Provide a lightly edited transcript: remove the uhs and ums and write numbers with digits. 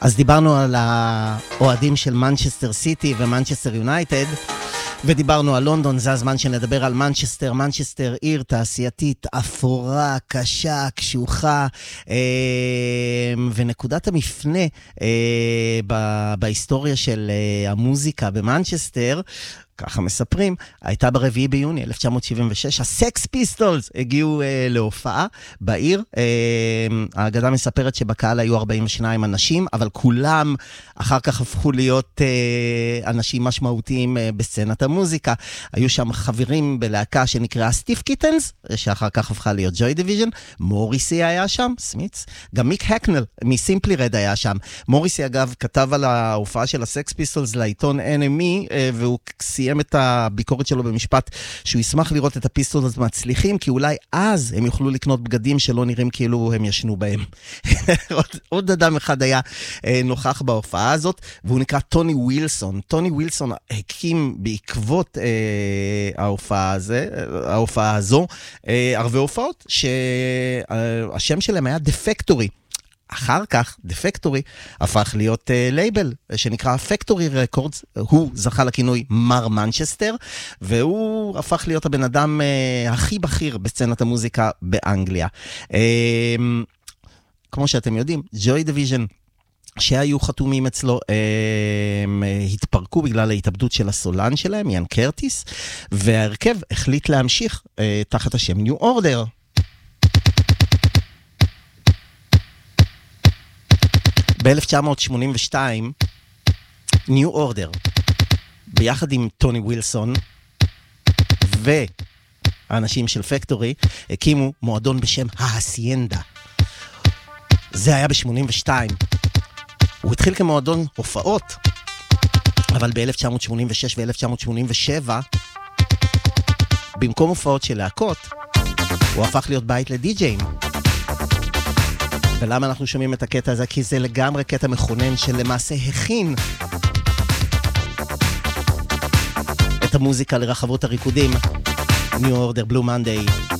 אז דיברנו על האוהדים של מנצ'סטר סיטי ומנצ'סטר יונייטד, ודיברנו על לונדון. זה הזמן שנדבר על מנצ'סטר. מנצ'סטר עיר תעשייתית אפורה, קשה, קשוחה, ונקודת המפנה בהיסטוריה של המוזיקה במנצ'סטר, ככה מספרים, הייתה ב4 ביוני 1976, הסקס פיסטולס הגיעו להופעה בעיר. האגדה מספרת שבקהל היו 42 אנשים, אבל כולם אחר כך הפכו להיות אנשים משמעותיים בסצנת המוזיקה. היו שם חברים בלהקה שנקראה סטיף קיטנס, שאחר כך הפכה להיות ג'וי דיוויז'ן. מוריסי היה שם, סמיץ. גם מיק הקנל מסימפלי רד היה שם. מוריסי אגב כתב על ההופעה של הסקס פיסטולס לעיתון NME, והוא סיים את הביקורת שלו במשפט שהוא ישמח לראות את הפיסטולס מצליחים, כי אולי אז הם יוכלו לקנות בגדים שלא נראים כאילו הם ישנו בהם. עוד אדם אחד היה נוכח בהופעה הזאת, והוא נקרא טוני ווילסון. טוני ווילסון הקים בעקבות ההופעה הזו הרבה הופעות שהשם שלהם היה דפקטורי. אחר כך, דפקטורי הפך להיות לייבל שנקרא פקטורי רקורדס. הוא זכה לכינוי מר מנצ'סטר, והוא הפך להיות הבן אדם הכי בכיר בסצנת המוזיקה באנגליה. כמו שאתם יודעים, ג'וי דיוויז'ן שהיו חתומים אצלו התפרקו בגלל ההתאבדות של הסולן שלהם, יאן קרטיס, וההרכב החליט להמשיך תחת השם ניו אורדר. ב-1982, ניו אורדר, ביחד עם טוני ווילסון והאנשים של פקטורי, הקימו מועדון בשם ההסיינדה. זה היה ב-82. הוא התחיל כמועדון הופעות, אבל ב-1986 ו-1987, במקום הופעות של להקות, הוא הפך להיות בית לדי-ג'יים. ולמה אנחנו שומעים את הקטע הזה? כי זה לגמרי קטע מכונן שלמעשה הכין את המוזיקה לרחבות הריקודים. New Order, Blue Monday.